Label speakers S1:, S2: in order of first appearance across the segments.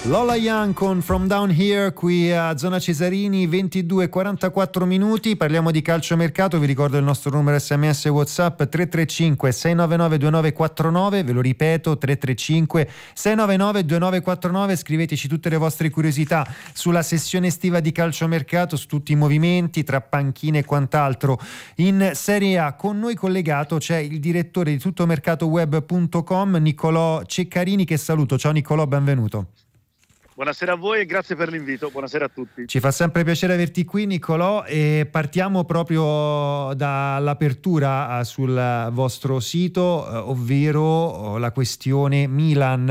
S1: Lola Young con From Down Here qui a Zona Cesarini, 22:44 minuti. Parliamo di calciomercato. Vi ricordo il nostro numero SMS WhatsApp 335 699 2949, ve lo ripeto 335 699 2949. Scriveteci tutte le vostre curiosità sulla sessione estiva di calciomercato, su tutti i movimenti tra panchine e quant'altro in Serie A. Con noi collegato c'è il direttore di tuttomercatoweb.com, Niccolò Ceccarini, che saluto. Ciao Niccolò, benvenuto.
S2: Buonasera a voi e grazie per l'invito, buonasera a tutti.
S1: Ci fa sempre piacere averti qui, Niccolò, e partiamo proprio dall'apertura sul vostro sito, ovvero la questione Milan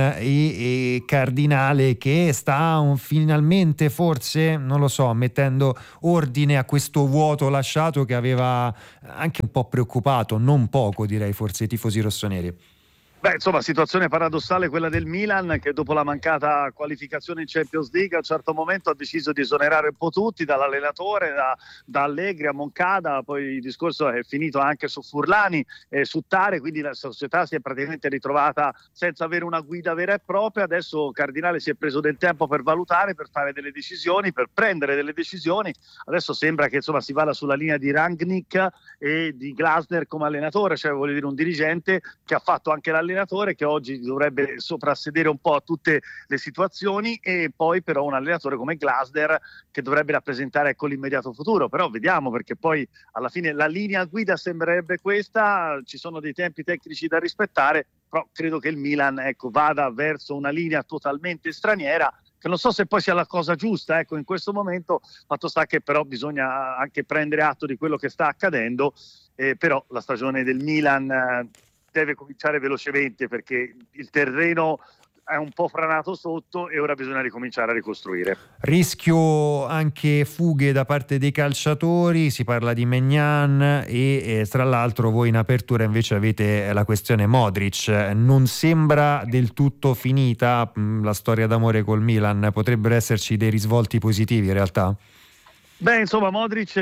S1: e Cardinale, che sta finalmente, forse, non lo so, mettendo ordine a questo vuoto lasciato che aveva anche un po' preoccupato, non poco direi, forse i tifosi rossoneri.
S2: Beh, insomma, situazione paradossale quella del Milan, che dopo la mancata qualificazione in Champions League a un certo momento ha deciso di esonerare un po' tutti, dall'allenatore, da Allegri a Moncada. Poi il discorso è finito anche su Furlani e su Tare, quindi la società si è praticamente ritrovata senza avere una guida vera e propria. Adesso Cardinale si è preso del tempo per valutare, per fare delle decisioni, per prendere delle decisioni. Adesso sembra che insomma si vada sulla linea di Rangnick e di Glasner come allenatore, cioè voglio dire un dirigente che ha fatto anche l'allenatore, che oggi dovrebbe soprassedere un po' a tutte le situazioni, e poi però un allenatore come Glasner che dovrebbe rappresentare l'immediato futuro. Però vediamo, perché poi alla fine la linea guida sembrerebbe questa, ci sono dei tempi tecnici da rispettare, però credo che il Milan vada verso una linea totalmente straniera, che non so se poi sia la cosa giusta in questo momento. Fatto sta che però bisogna anche prendere atto di quello che sta accadendo, però la stagione del Milan deve cominciare velocemente, perché il terreno è un po' franato sotto e ora bisogna ricominciare a ricostruire.
S1: Rischio anche fughe da parte dei calciatori, si parla di Maignan e tra l'altro voi in apertura invece avete la questione Modric. Non sembra del tutto finita la storia d'amore col Milan, potrebbero esserci dei risvolti positivi in realtà?
S2: Beh, insomma, Modric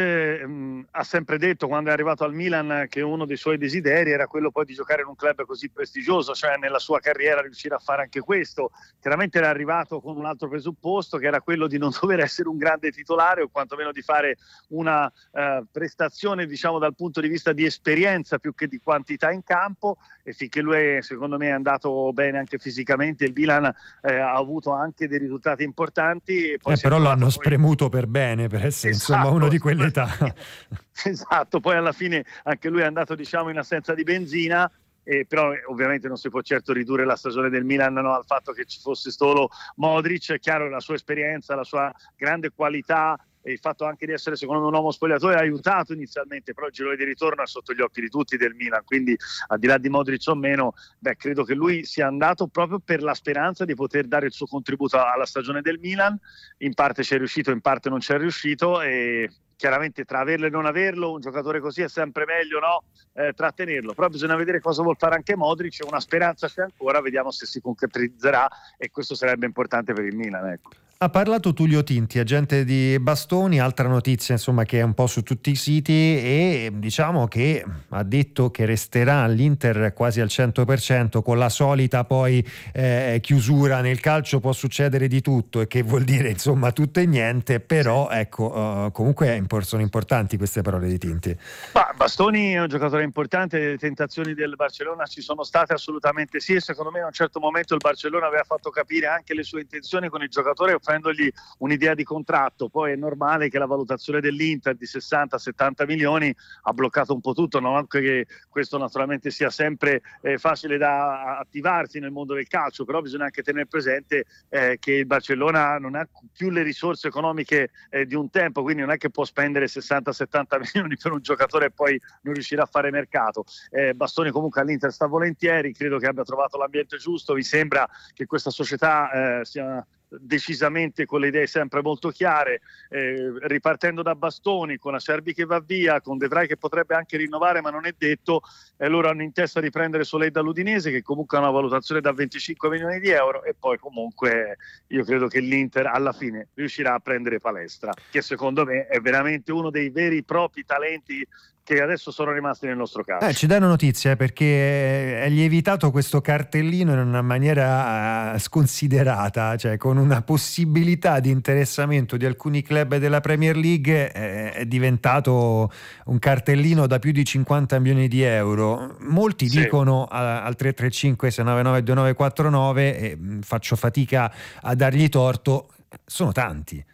S2: ha sempre detto, quando è arrivato al Milan, che uno dei suoi desideri era quello poi di giocare in un club così prestigioso, cioè nella sua carriera riuscire a fare anche questo. Chiaramente era arrivato con un altro presupposto, che era quello di non dover essere un grande titolare, o quantomeno di fare una prestazione, diciamo, dal punto di vista di esperienza più che di quantità in campo. E finché lui, secondo me, è andato bene anche fisicamente, il Milan ha avuto anche dei risultati importanti. E poi
S1: però l'hanno spremuto per bene, per essere insomma uno di quell'età.
S2: Esatto, poi alla fine anche lui è andato, diciamo, in assenza di benzina. Però ovviamente non si può certo ridurre la stagione del Milan al fatto che ci fosse solo Modric. È chiaro, la sua esperienza, la sua grande qualità e il fatto anche di essere secondo me un uomo spogliatoio ha aiutato inizialmente, però il girone di ritorno è sotto gli occhi di tutti del Milan, quindi al di là di Modric o meno, credo che lui sia andato proprio per la speranza di poter dare il suo contributo alla stagione del Milan. In parte ci è riuscito, in parte non ci è riuscito, e chiaramente tra averlo e non averlo, un giocatore così è sempre meglio, no? Trattenerlo. Però bisogna vedere cosa vuol fare anche Modric. Una speranza c'è ancora, vediamo se si concretizzerà, e questo sarebbe importante per il Milan, ecco.
S1: Ha parlato Tullio Tinti, agente di Bastoni, altra notizia insomma che è un po' su tutti i siti, e diciamo che ha detto che resterà all'Inter quasi al 100%, con la solita poi chiusura. Nel calcio può succedere di tutto, e che vuol dire insomma tutto e niente, però ecco, comunque sono importanti queste parole di Tinti.
S2: Bastoni è un giocatore importante, le tentazioni del Barcellona ci sono state assolutamente sì, e secondo me a un certo momento il Barcellona aveva fatto capire anche le sue intenzioni con il giocatore, offrendogli un'idea di contratto. Poi è normale che la valutazione dell'Inter di 60-70 milioni ha bloccato un po' tutto, non anche che questo naturalmente sia sempre facile da attivarsi nel mondo del calcio, però bisogna anche tenere presente che il Barcellona non ha più le risorse economiche di un tempo, quindi non è che può spendere 60-70 milioni per un giocatore e poi non riuscirà a fare mercato. Bastoni comunque all'Inter sta volentieri, credo che abbia trovato l'ambiente giusto. Mi sembra che questa società sia decisamente con le idee sempre molto chiare, ripartendo da Bastoni, con Acerbi che va via, con De Vrij che potrebbe anche rinnovare ma non è detto, e loro hanno in testa di prendere Solé dall'Udinese, che comunque ha una valutazione da 25 milioni di euro, e poi comunque io credo che l'Inter alla fine riuscirà a prendere Palestra, che secondo me è veramente uno dei veri propri talenti che adesso sono rimasti nel nostro calcio.
S1: Ci dai una notizia, perché è lievitato questo cartellino in una maniera sconsiderata, cioè con una possibilità di interessamento di alcuni club della Premier League, è diventato un cartellino da più di 50 milioni di euro. Molti dicono al 335 699 2949, e faccio fatica a dargli torto, sono tanti.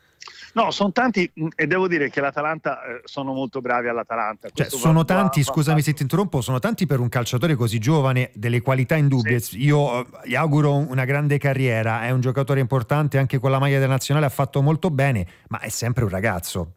S2: No, sono tanti, e devo dire che l'Atalanta sono molto bravi all'Atalanta.
S1: Cioè, sono tanti, scusami se ti interrompo, sono tanti per un calciatore così giovane, delle qualità indubbie. Io gli auguro una grande carriera, è un giocatore importante, anche con la maglia della nazionale ha fatto molto bene, ma è sempre un ragazzo.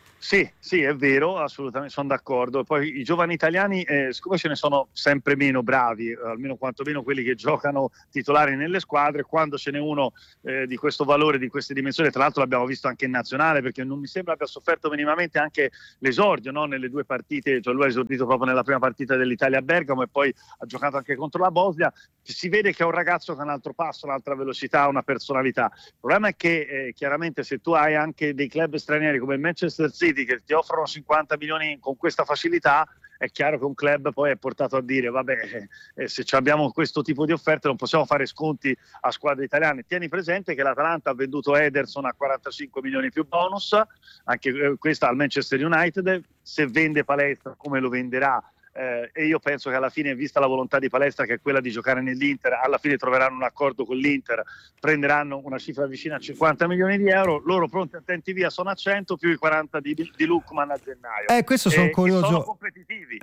S2: Sì, è vero, assolutamente, sono d'accordo. Poi i giovani italiani, siccome ce ne sono sempre meno bravi, almeno quantomeno quelli che giocano titolari nelle squadre, quando ce n'è uno di questo valore, di queste dimensioni, tra l'altro l'abbiamo visto anche in nazionale, perché non mi sembra abbia sofferto minimamente anche l'esordio, no? Nelle due partite, cioè lui ha esordito proprio nella prima partita dell'Italia a Bergamo e poi ha giocato anche contro la Bosnia. Si vede che è un ragazzo che ha un altro passo, un'altra velocità, una personalità. Il problema è che chiaramente se tu hai anche dei club stranieri come il Manchester City che ti offrono 50 milioni con questa facilità, è chiaro che un club poi è portato a dire vabbè, se abbiamo questo tipo di offerte non possiamo fare sconti a squadre italiane. Tieni presente che l'Atalanta ha venduto Ederson a 45 milioni più bonus, anche questa al Manchester United. Se vende Palestra, come lo venderà? E io penso che alla fine, vista la volontà di Palestra che è quella di giocare nell'Inter, alla fine troveranno un accordo con l'Inter, prenderanno una cifra vicina a 50 milioni di euro, loro pronti attenti via sono a 100 più i 40 di Lookman a gennaio.
S1: Questo sono curioso.
S2: Sono competitivi,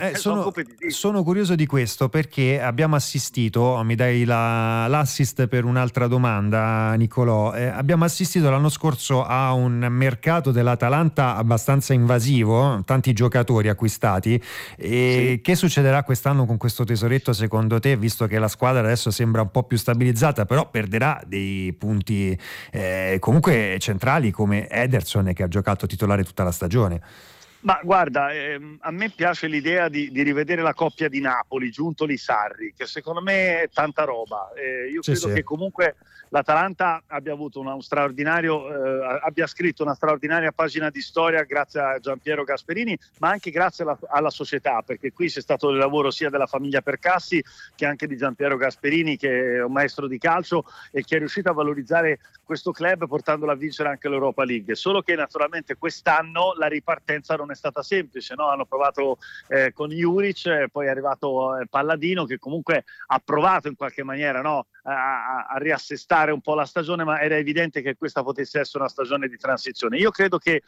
S1: sono curioso di questo, perché abbiamo assistito, mi dai l'assist per un'altra domanda Nicolò, abbiamo assistito l'anno scorso a un mercato dell'Atalanta abbastanza invasivo, tanti giocatori acquistati, e che succederà quest'anno con questo tesoretto secondo te, visto che la squadra adesso sembra un po' più stabilizzata, però perderà dei punti comunque centrali come Ederson, che ha giocato titolare tutta la stagione?
S2: Ma guarda, a me piace l'idea di rivedere la coppia di Napoli, Giuntoli-Sarri, che secondo me è tanta roba. Io credo che comunque l'Atalanta abbia avuto abbia scritto una straordinaria pagina di storia grazie a Giampiero Gasperini, ma anche grazie alla società, perché qui c'è stato il lavoro sia della famiglia Percassi che anche di Giampiero Gasperini, che è un maestro di calcio e che è riuscito a valorizzare questo club portandolo a vincere anche l'Europa League. Solo che naturalmente quest'anno la ripartenza non è stata semplice, no? Hanno provato con Juric, poi è arrivato Palladino, che comunque ha provato in qualche maniera, no? a riassestare un po' la stagione, ma era evidente che questa potesse essere una stagione di transizione. Io credo che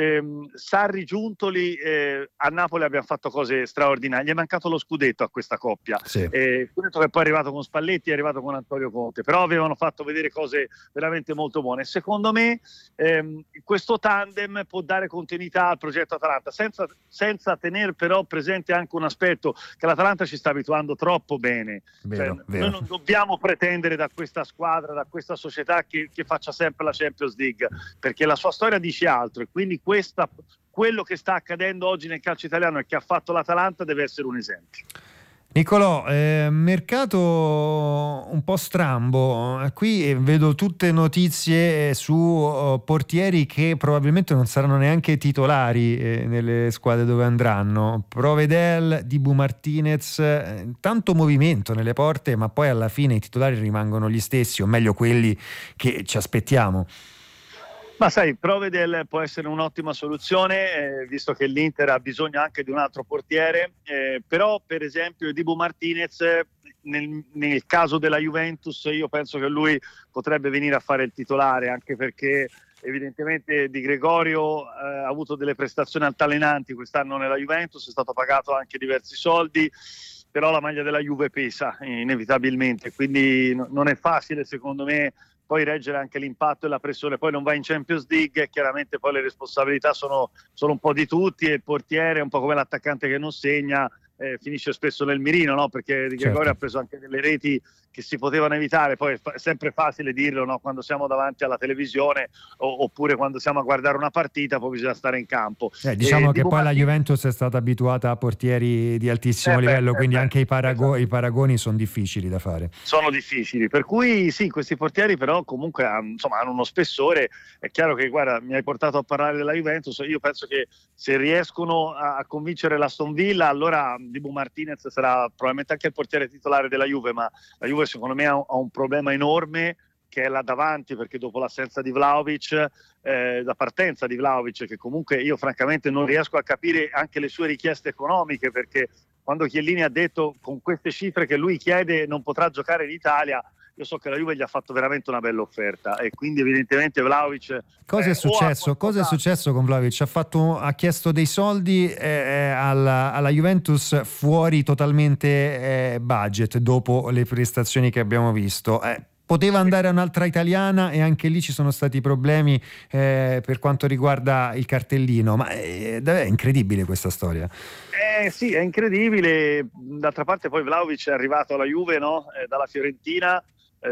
S2: Sarri, Giuntoli a Napoli abbiano fatto cose straordinarie. Gli è mancato lo scudetto a questa coppia, scudetto che poi è arrivato con Spalletti, è arrivato con Antonio Conte, però avevano fatto vedere cose veramente molto buone. Secondo me questo tandem può dare continuità al progetto Atalanta, senza tenere però presente anche un aspetto, che l'Atalanta ci sta abituando troppo bene. Vero. Noi non dobbiamo pretendere da questa squadra, da questa società che faccia sempre la Champions League, perché la sua storia dice altro, e quindi quello che sta accadendo oggi nel calcio italiano e che ha fatto l'Atalanta deve essere un esempio.
S1: Nicolò, mercato un po' strambo, qui vedo tutte notizie su portieri che probabilmente non saranno neanche titolari nelle squadre dove andranno. Provedel, Dibu Martinez, tanto movimento nelle porte, ma poi alla fine i titolari rimangono gli stessi, o meglio quelli che ci aspettiamo.
S2: Ma sai, Provedel può essere un'ottima soluzione, visto che l'Inter ha bisogno anche di un altro portiere, però per esempio Dibu Martinez, nel caso della Juventus, io penso che lui potrebbe venire a fare il titolare, anche perché evidentemente Di Gregorio ha avuto delle prestazioni altalenanti quest'anno nella Juventus, è stato pagato anche diversi soldi, però la maglia della Juve pesa inevitabilmente, quindi non è facile secondo me poi reggere anche l'impatto e la pressione. Poi non va in Champions League e chiaramente poi le responsabilità sono un po' di tutti, e il portiere è un po' come l'attaccante che non segna, finisce spesso nel mirino, no? Perché Di Gregorio ha preso anche delle reti che si potevano evitare. Poi è sempre facile dirlo, no? Quando siamo davanti alla televisione oppure quando siamo a guardare una partita, poi bisogna stare in campo.
S1: Diciamo che poi la Juventus è stata abituata a portieri di altissimo livello, quindi anche i paragoni sono difficili da fare.
S2: Sono difficili, per cui sì, questi portieri però comunque hanno uno spessore. È chiaro che, guarda, mi hai portato a parlare della Juventus, io penso che se riescono a convincere l'Aston Villa, allora Dibu Martinez sarà probabilmente anche il portiere titolare della Juve, ma la Juve secondo me ha un problema enorme che è là davanti, perché dopo l'assenza di Vlahovic, la partenza di Vlahovic, che comunque io francamente non riesco a capire anche le sue richieste economiche, perché quando Chiellini ha detto con queste cifre che lui chiede non potrà giocare in Italia, io so che la Juve gli ha fatto veramente una bella offerta, e quindi evidentemente Vlahovic...
S1: Cosa è successo? Cosa è successo con Vlahovic? Ha chiesto dei soldi alla Juventus fuori totalmente budget dopo le prestazioni che abbiamo visto. Poteva andare a un'altra italiana e anche lì ci sono stati problemi per quanto riguarda il cartellino, ma è incredibile questa storia.
S2: Sì, è incredibile. D'altra parte poi Vlahovic è arrivato alla Juve, no? Dalla Fiorentina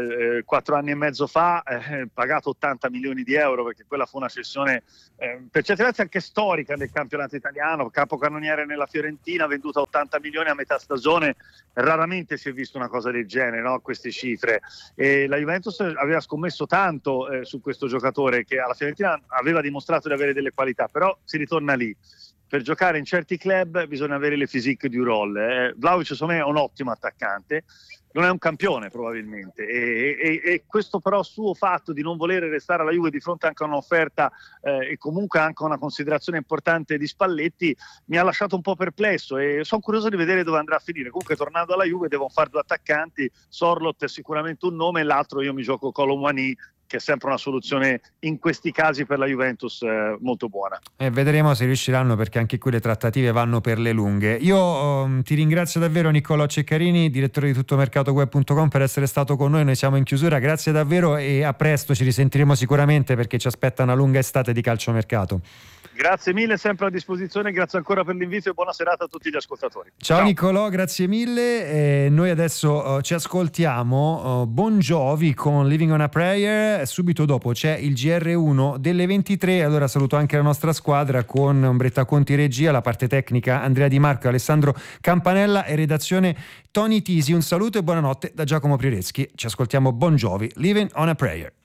S2: 4 anni e mezzo fa, pagato 80 milioni di euro, perché quella fu una cessione per certi versi anche storica del campionato italiano, capocannoniere nella Fiorentina, venduta a 80 milioni a metà stagione. Raramente si è visto una cosa del genere, no? Queste cifre, e la Juventus aveva scommesso tanto su questo giocatore, che alla Fiorentina aveva dimostrato di avere delle qualità, però si ritorna lì. Per giocare in certi club bisogna avere le physique du role. Vlahovic secondo me è un ottimo attaccante, non è un campione probabilmente, e questo però suo fatto di non volere restare alla Juve di fronte anche a un'offerta e comunque anche a una considerazione importante di Spalletti mi ha lasciato un po' perplesso, e sono curioso di vedere dove andrà a finire. Comunque, tornando alla Juve, devono fare 2 attaccanti. Sorloth è sicuramente un nome, e l'altro io mi gioco Kolo Muani, che è sempre una soluzione in questi casi per la Juventus molto buona.
S1: E vedremo se riusciranno, perché anche qui le trattative vanno per le lunghe. Io ti ringrazio davvero, Niccolò Ceccarini, direttore di tuttomercatoweb.com, per essere stato con noi. Noi siamo in chiusura, grazie davvero, e a presto, ci risentiremo sicuramente, perché ci aspetta una lunga estate di calciomercato.
S2: Grazie mille, sempre a disposizione, grazie ancora per l'invito e buona serata a tutti gli ascoltatori.
S1: Ciao Niccolò, grazie mille. Noi adesso ci ascoltiamo Bon Jovi con Living on a Prayer, subito dopo c'è il GR1 delle 23. Allora saluto anche la nostra squadra, con Umbretta Conti regia, la parte tecnica Andrea Di Marco e Alessandro Campanella, e redazione Tony Tisi. Un saluto e buonanotte da Giacomo Prireschi. Ci ascoltiamo Bon Jovi, Living on a Prayer.